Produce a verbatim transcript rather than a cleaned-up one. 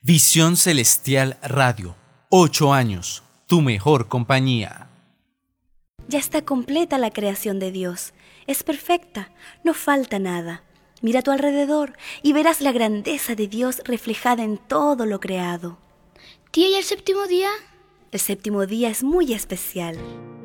Visión Celestial Radio. Ocho años. Tu mejor compañía. Ya está completa la creación de Dios. Es perfecta, no falta nada. Mira a tu alrededor y verás la grandeza de Dios reflejada en todo lo creado. Tía, ¿y el séptimo día? El séptimo día es muy especial.